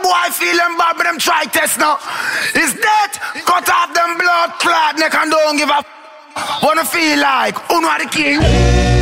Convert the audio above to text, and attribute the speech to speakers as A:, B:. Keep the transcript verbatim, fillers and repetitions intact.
A: boy feel them bad, but them try test now. Is that cut off them blood clot neck and don't give a f- wanna feel like who know the king.